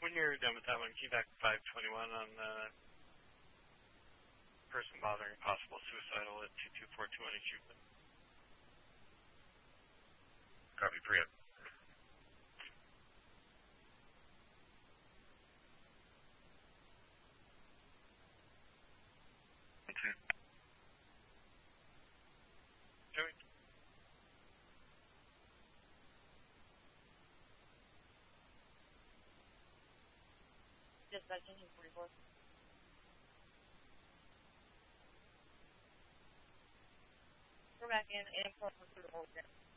when you're done with that one, key back 521 on the person bothering possible suicidal at 22421 East Euclid. Copy, Priya. Okay. Joey. Dispatch engine 44. We're back in and 4 through the whole